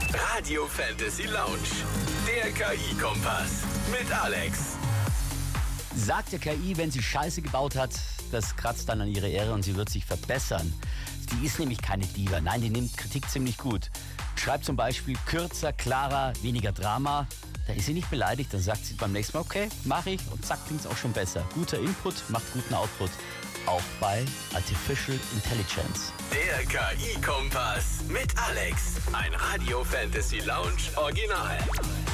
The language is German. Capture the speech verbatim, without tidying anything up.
Radio Fantasy Lounge. Der K I-Kompass mit Alex. Sagt der K I, wenn sie Scheiße gebaut hat, das kratzt dann an ihre Ehre und sie wird sich verbessern. Die ist nämlich keine Diva. Nein, die nimmt Kritik ziemlich gut. Schreibt zum Beispiel kürzer, klarer, weniger Drama. Da ist sie nicht beleidigt, dann sagt sie beim nächsten Mal, okay, mache ich und zack, klingt's auch schon besser. Guter Input macht guten Output. Auch bei Artificial Intelligence. Der K I-Kompass mit Alex. Ein Radio Fantasy Lounge Original.